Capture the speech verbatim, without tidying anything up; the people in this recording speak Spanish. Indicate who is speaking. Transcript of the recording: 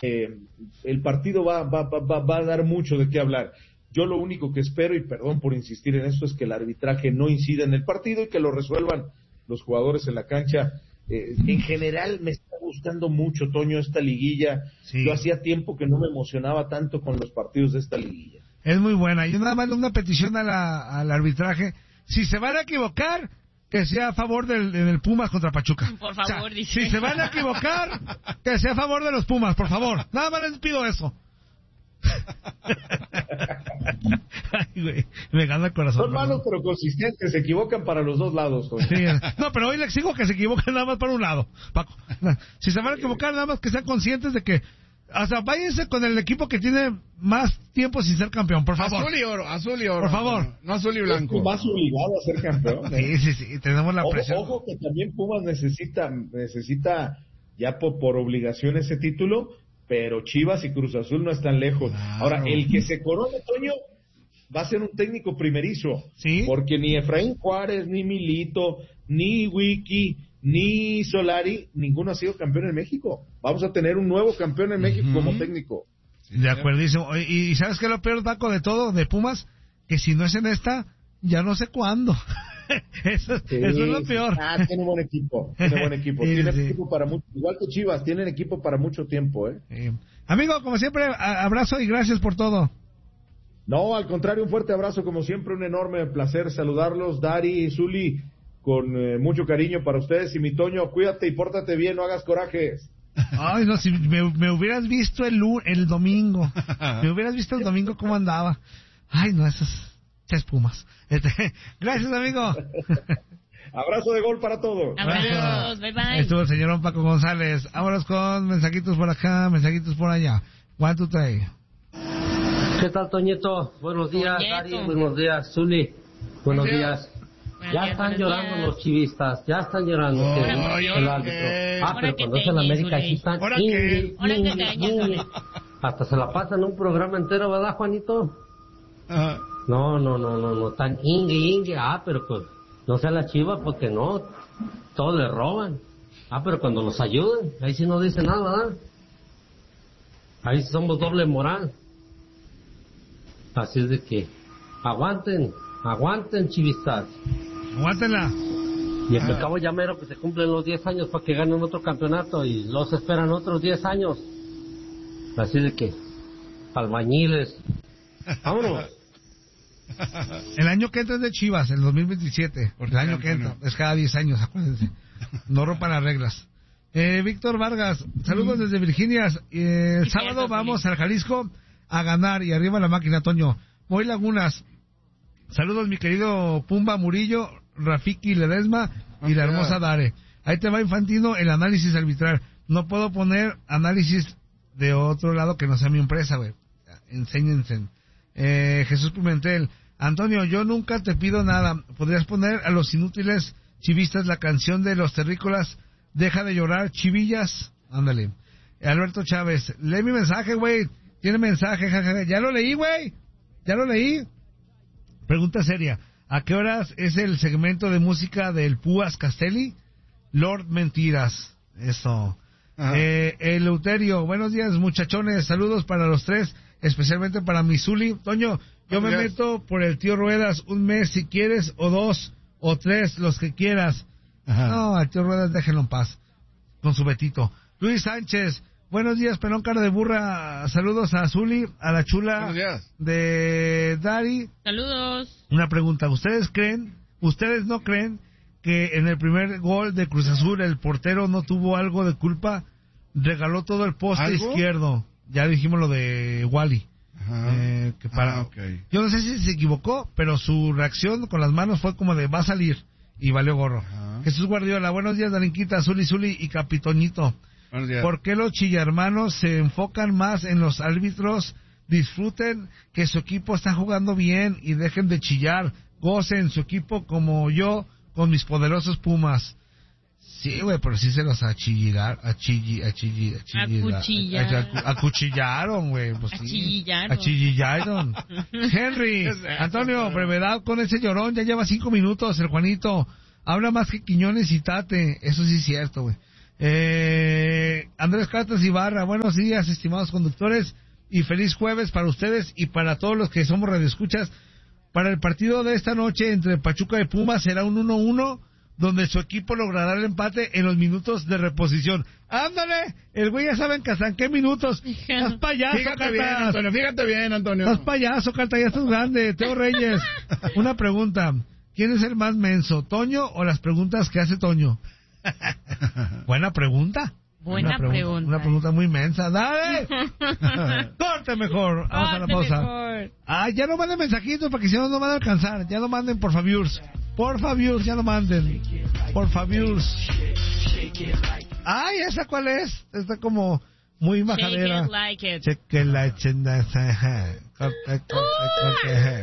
Speaker 1: eh, el partido va, va, va, va a dar mucho de qué hablar. Yo lo único que espero, y perdón por insistir en esto, es que el arbitraje no incida en el partido y que lo resuelvan los jugadores en la cancha. Eh, en general me está gustando mucho, Toño, esta liguilla. Sí. Yo hacía tiempo que no me emocionaba tanto con los partidos de esta liguilla.
Speaker 2: Es muy buena. Yo nada más una petición a la, al arbitraje. Si se van a equivocar, que sea a favor del, del Pumas contra Pachuca.
Speaker 3: Por favor,
Speaker 2: o sea,
Speaker 3: dice.
Speaker 2: Si se van a equivocar, que sea a favor de los Pumas, por favor. Nada más les pido eso. Ay, güey, me gana el corazón.
Speaker 1: Son malos pero consistentes, se equivocan para los dos lados.
Speaker 2: Sí, no, pero hoy le exijo que se equivoquen nada más para un lado, Paco. Si se van a equivocar, nada más que sean conscientes de que, o sea, váyanse con el equipo que tiene más tiempo sin ser campeón, por favor.
Speaker 4: Azul y oro, azul y oro.
Speaker 2: Por favor.
Speaker 4: No, no azul y blanco.
Speaker 1: Pumas obligado a ser campeón. ¿eh?
Speaker 2: Sí, sí, sí, tenemos la presión.
Speaker 1: Ojo, ojo que también Pumas necesita, necesita ya por, por obligación ese título, pero Chivas y Cruz Azul no están lejos. Claro. Ahora, el que se corone, Toño, va a ser un técnico primerizo. ¿Sí? Porque ni Efraín Juárez, ni Milito, ni Wiki, ni Solari, ninguno ha sido campeón en México. Vamos a tener un nuevo campeón en México uh-huh. como técnico.
Speaker 2: De acuerdísimo. Y, y ¿sabes qué es lo peor, Paco, de todo, de Pumas? Que si no es en esta, ya no sé cuándo. Eso, sí, eso es lo peor.
Speaker 1: Ah, tiene buen equipo, tiene buen equipo, sí, tiene sí. equipo para mucho, igual que Chivas, tienen equipo para mucho tiempo, ¿eh?
Speaker 2: Sí. Amigo, como siempre, a, abrazo y gracias por todo.
Speaker 1: No, al contrario, un fuerte abrazo, como siempre, un enorme placer saludarlos, Dari y Zuli, con eh, mucho cariño para ustedes, y mi Toño, cuídate y pórtate bien, no hagas corajes.
Speaker 2: Ay, no, si me, me hubieras visto el, el domingo, me hubieras visto el domingo cómo andaba. Ay, no, esas... Ches Pumas. Este, gracias, amigo.
Speaker 1: Abrazo de gol para todos.
Speaker 3: Abrazos, bye bye.
Speaker 2: Estuvo el señor Paco González. Vámonos con mensajitos por acá, mensajitos por allá. One, two, three.
Speaker 5: ¿Qué tal, Toñito? Buenos días, Dari. Buenos días, Zuli. Buenos días. Ya están llorando los chivistas, ya están llorando oh, el, no, el árbitro. Ah, pero cuando es en América aquí están ingui, ingui, ingui. Hasta se la pasan un programa entero, ¿verdad, Juanito? Ajá. No, no, no, no, no, tan ingue, ingue, ah, pero pues, no sea la Chiva porque no, todos le roban. Ah, pero cuando nos ayudan, ahí sí no dice nada, ¿verdad? Ahí somos doble moral. Así es de que, aguanten, aguanten, chivistas.
Speaker 2: Aguántenla.
Speaker 5: Y al cabo ya mero que se cumplen los diez años para que ganen otro campeonato y los esperan otros diez años. Así de que, albañiles, vámonos.
Speaker 2: El año que entra es de Chivas, el dos mil veintisiete. El año que entra, es cada diez años, acuérdense. No rompan las reglas. Eh, Víctor Vargas, saludos desde Virginia. Eh, el sábado vamos al Jalisco a ganar y arriba la máquina, Toño. Voy Lagunas. Saludos, mi querido Pumba Murillo, Rafiki Ledesma y la hermosa Dare. Ahí te va, Infantino, el análisis arbitral. No puedo poner análisis de otro lado que no sea mi empresa, güey. Enséñense. Eh, Jesús Pimentel, Antonio, yo nunca te pido nada. ¿Podrías poner a los inútiles chivistas la canción de los terrícolas? Deja de llorar, chivillas. Ándale. Alberto Chávez, lee mi mensaje, güey. Tiene mensaje, jajaja. Ya lo leí, güey. Ya lo leí. Pregunta seria. ¿A qué horas es el segmento de música del Púas Castelli? Lord Mentiras. Eso. Eh, Eleuterio, buenos días, muchachones. Saludos para los tres. Especialmente para mi Zuli. Toño, yo me meto por el tío Ruedas un mes si quieres, o dos, o tres, los que quieras. Ajá. No, al tío Ruedas déjenlo en paz, con su Betito. Luis Sánchez, buenos días, pelón cara de burra. Saludos a Zuli, a la chula de Dari.
Speaker 3: Saludos.
Speaker 2: Una pregunta, ¿ustedes creen, ustedes no creen que en el primer gol de Cruz Azul el portero no tuvo algo de culpa? Regaló todo el poste ¿Algo? izquierdo. Ya dijimos lo de Wally. Eh, que para... ah, okay. Yo no sé si se equivocó, pero su reacción con las manos fue como de va a salir y valió gorro. Ajá. Jesús Guardiola, buenos días, Darinquita, Zuli, Zuli y Capitoñito. Buenos días. ¿Por qué los chillarmanos se enfocan más en los árbitros? Disfruten que su equipo está jugando bien y dejen de chillar. Gocen su equipo como yo con mis poderosos Pumas. Sí, güey, pero sí se los achillar, achilli, achilli,
Speaker 3: achillar,
Speaker 2: acuchillaron, güey, pues sí.
Speaker 3: Achillaron.
Speaker 2: Achillaron. Henry, Antonio, brevedad con ese llorón, ya lleva cinco minutos, el Juanito. Habla más que Quiñones y Tate, eso sí es cierto, güey. Eh, Andrés Cartas Ibarra, buenos días, estimados conductores, y feliz jueves para ustedes y para todos los que somos radioescuchas. Para el partido de esta noche entre Pachuca y Pumas será un uno uno, donde su equipo logrará el empate en los minutos de reposición. ¡Ándale! El güey ya sabe en qué minutos. ¡Estás payaso,
Speaker 4: Fíjate bien, Antonio, fíjate bien, Antonio.
Speaker 2: ¡Estás payaso, Carta! Ya estás grande. Teo Reyes, una pregunta. ¿Quién es el más menso, Toño o las preguntas que hace Toño? Buena pregunta.
Speaker 3: Buena
Speaker 2: una pregunta,
Speaker 3: pregunta.
Speaker 2: Una pregunta muy mensa. ¡Dale! ¡Corte mejor! Vamos
Speaker 3: Corte
Speaker 2: a la pausa.
Speaker 3: Mejor.
Speaker 2: Ah, ya no manden mensajitos porque si no, no van a alcanzar. Ya no manden, por favor. Por favor, ya no manden. Por favor. Ay, ¿esa cuál es? Está como muy majadera.
Speaker 3: Shake it like it.
Speaker 2: Check it like it. Corte, corte, corte.